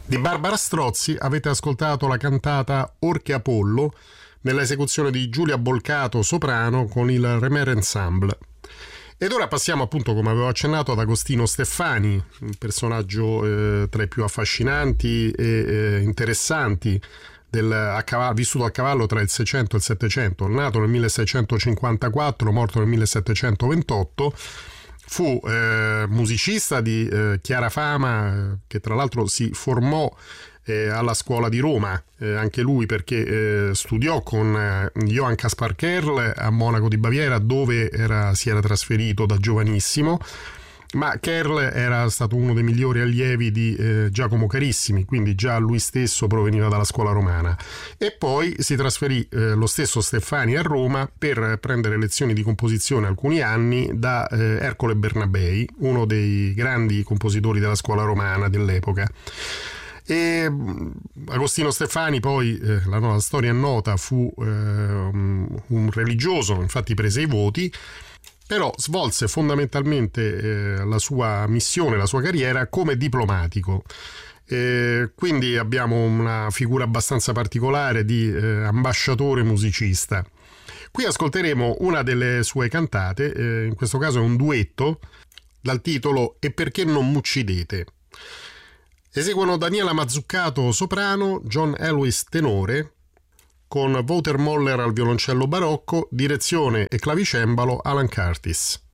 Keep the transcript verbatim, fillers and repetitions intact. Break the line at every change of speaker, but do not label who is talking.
Di Barbara Strozzi avete ascoltato la cantata Orche Apollo nella esecuzione di Giulia Bolcato soprano con il Remer Ensemble. Ed ora passiamo appunto, come avevo accennato, ad Agostino Steffani, un personaggio eh, tra i più affascinanti e eh, interessanti del, a cavallo, vissuto a cavallo tra il Seicento e il Settecento, nato nel milleseicentocinquantaquattro, morto nel millesettecentoventotto. Fu eh, musicista di eh, chiara fama, eh, che tra l'altro si formò eh, alla scuola di Roma, eh, anche lui perché eh, studiò con eh, Johann Caspar Kerl a Monaco di Baviera, dove era, si era trasferito da giovanissimo. Ma Kerl era stato uno dei migliori allievi di eh, Giacomo Carissimi, quindi già lui stesso proveniva dalla scuola romana. E poi si trasferì eh, lo stesso Steffani a Roma per prendere lezioni di composizione alcuni anni da eh, Ercole Bernabei, uno dei grandi compositori della scuola romana dell'epoca. E Agostino Steffani poi, eh, la, no, la storia è nota, fu eh, un religioso, infatti prese i voti, però svolse fondamentalmente eh, la sua missione, la sua carriera come diplomatico. Eh, quindi abbiamo una figura abbastanza particolare di eh, ambasciatore musicista. Qui ascolteremo una delle sue cantate, eh, in questo caso è un duetto, dal titolo E perché non m'uccidete. Eseguono Daniela Mazzuccato soprano, John Elwis tenore, con Wouter Moller al violoncello barocco, direzione e clavicembalo Alan Curtis.